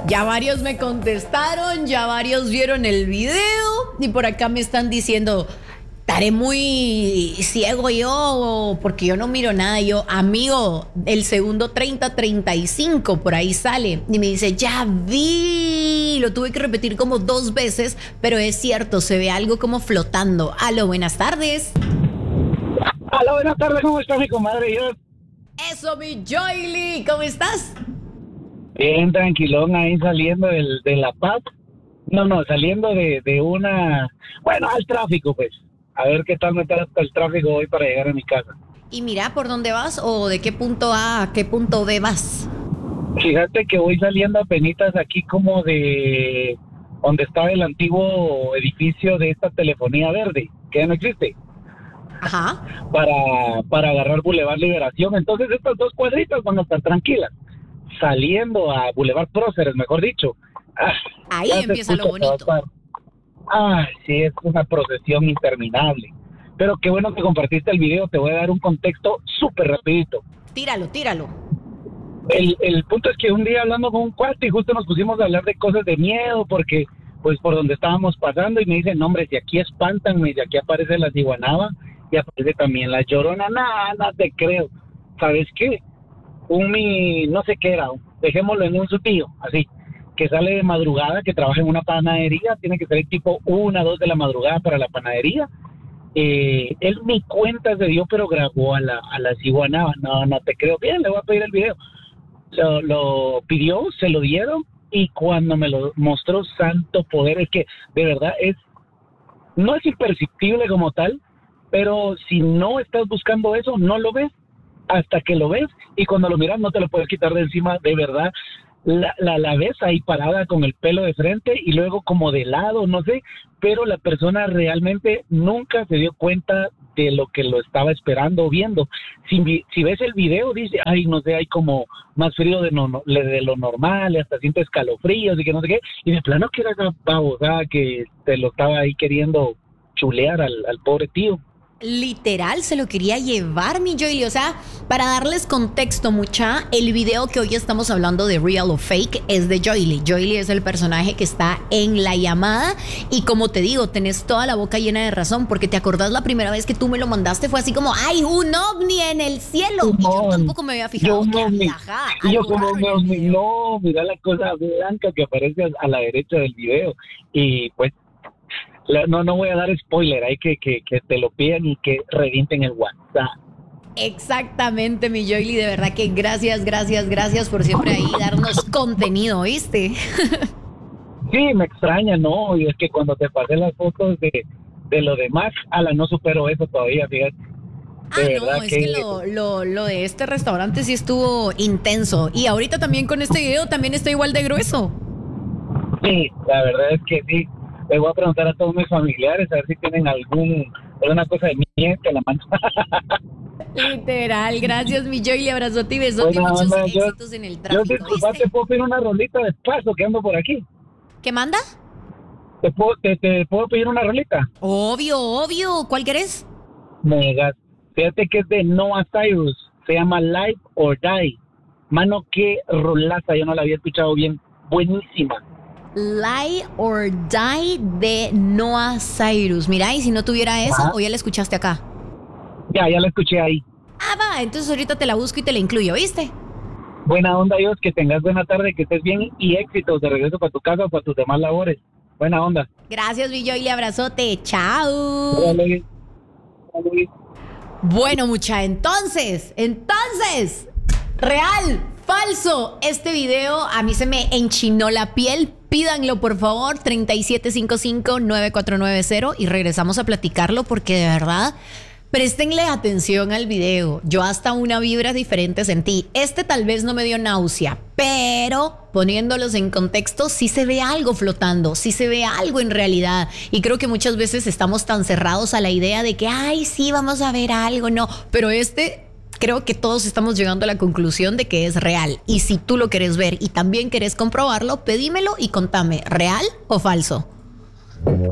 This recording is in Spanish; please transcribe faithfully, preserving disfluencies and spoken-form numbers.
Ya varios me contestaron, ya varios vieron el video y por acá me están diciendo, estaré muy ciego yo porque yo no miro nada. Yo, amigo, el segundo treinta treinta y cinco por ahí sale y me dice, ya vi, lo tuve que repetir como dos veces, pero es cierto, se ve algo como flotando. Aló, buenas tardes. Aló, buenas tardes, ¿cómo está mi comadre? Yo... Eso, mi Joyly, ¿cómo estás? Bien, tranquilón, ahí saliendo del, de La Paz. No, no, saliendo de, de una... Bueno, al tráfico, pues. A ver qué tal me está el tráfico hoy para llegar a mi casa. Y mira, ¿por dónde vas o de qué punto A a qué punto B vas? Fíjate que voy saliendo apenitas aquí como de... donde estaba el antiguo edificio de esta telefonía verde, que ya no existe. Ajá. Para, para agarrar Boulevard Liberación. Entonces estas dos cuadritas van a estar tranquilas. Saliendo a Boulevard Próceres, mejor dicho. Ah, ahí empieza lo bonito. Ah, sí, es una procesión interminable. Pero qué bueno que compartiste el video. Te voy a dar un contexto súper rapidito. Tíralo, tíralo. El, el punto es que un día hablando con un cuate y justo nos pusimos a hablar de cosas de miedo porque pues por donde estábamos pasando y me dicen, no, hombre, si aquí espantan, me dice, aquí aparece la ciguanaba y aparece también la llorona. Nada, nada te creo. ¿Sabes qué? Un mi, no sé qué era, dejémoslo en un su tío, así, que sale de madrugada, que trabaja en una panadería, tiene que salir tipo una, dos de la madrugada para la panadería. Eh, él ni cuenta se dio, pero grabó a la, a la ciguanaba. No, no te creo. Bien, le voy a pedir el video. Lo, lo pidió, se lo dieron, y cuando me lo mostró, santo poder, es que de verdad es, no es imperceptible como tal, pero si no estás buscando eso, no lo ves hasta que lo ves, y cuando lo miras no te lo puedes quitar de encima. De verdad, la, la, la ves ahí parada con el pelo de frente y luego como de lado, no sé, pero la persona realmente nunca se dio cuenta de lo que lo estaba esperando o viendo. Si, si ves el video, dice, ay, no sé, hay como más frío de, no, de lo normal, hasta siente escalofríos y que no sé qué, y de plano que era esa babosada que te lo estaba ahí queriendo chulear al, al pobre tío. Literal, se lo quería llevar, mi Joyly. O sea, para darles contexto, mucha, el video que hoy estamos hablando de Real o Fake es de Joyly. Joyly es el personaje que está en la llamada. Y como te digo, tenés toda la boca llena de razón, porque te acordás la primera vez que tú me lo mandaste fue así como, ¡ay, un ovni en el cielo! No, y yo tampoco me había fijado. Yo que, no, ajá, y yo como un ovni, no, mira la cosa blanca que aparece a la derecha del video. Y pues, no, no voy a dar spoiler, hay que, que, que te lo pidan y que revienten el WhatsApp. Exactamente, mi Joyly, de verdad que gracias, gracias, gracias por siempre ahí darnos contenido, ¿viste? Sí, me extraña, ¿no? Y es que cuando te pasé las fotos de, de lo demás, ala, no supero eso todavía, fíjate. Ah, no, es que, que lo, lo, lo de este restaurante sí estuvo intenso. Y ahorita también con este video también está igual de grueso. Sí, la verdad es que sí. Le voy a preguntar a todos mis familiares a ver si tienen algún alguna cosa de miel que la mano. Literal, gracias mi Joyly, abrazote y besote y muchos onda, éxitos yo, en el tráfico. Yo disculpa, te puedo pedir una rolita de paso que ando por aquí. ¿Qué manda? ¿Te puedo, te, te puedo pedir una rolita? Obvio, obvio. ¿Cuál querés? Megas. Fíjate que es de Noah Cyrus. Se llama Live or Die. Mano, qué rolaza. Yo no la había escuchado bien. Buenísima. Lie or Die de Noah Cyrus. Mira, y si no tuviera esa, ¿o ya la escuchaste acá? Ya, ya la escuché ahí. Ah, va, entonces ahorita te la busco y te la incluyo, ¿viste? Buena onda, Dios, que tengas buena tarde, que estés bien y éxitos de regreso para tu casa o para tus demás labores. Buena onda. Gracias, mi Joyly, abrazote. Chao. Dale. Dale. Bueno, mucha, entonces, entonces, real, falso, este video a mí se me enchinó la piel. Pídanlo, por favor, treinta y siete cincuenta y cinco, noventa y cuatro noventa y regresamos a platicarlo porque de verdad, préstenle atención al video. Yo hasta una vibra diferente sentí. Este tal vez no me dio náusea, pero poniéndolos en contexto, sí se ve algo flotando, sí se ve algo en realidad. Y creo que muchas veces estamos tan cerrados a la idea de que, ay, sí, vamos a ver algo, no. Pero este... creo que todos estamos llegando a la conclusión de que es real. Y si tú lo querés ver y también querés comprobarlo, pedímelo y contame, ¿real o falso?